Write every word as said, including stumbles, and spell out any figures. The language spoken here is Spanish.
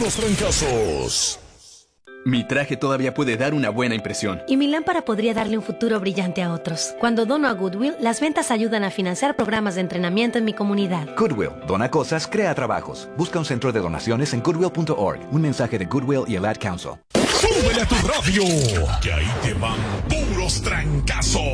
puros trancazos. Mi traje todavía puede dar una buena impresión. Y mi lámpara podría darle un futuro brillante a otros. Cuando dono a Goodwill, las ventas ayudan a financiar programas de entrenamiento en mi comunidad. Goodwill, dona cosas, crea trabajos. Busca un centro de donaciones en goodwill punto org. Un mensaje de Goodwill y el Ad Council. ¡Súbele a tu radio! Que ahí te van puros trancazos.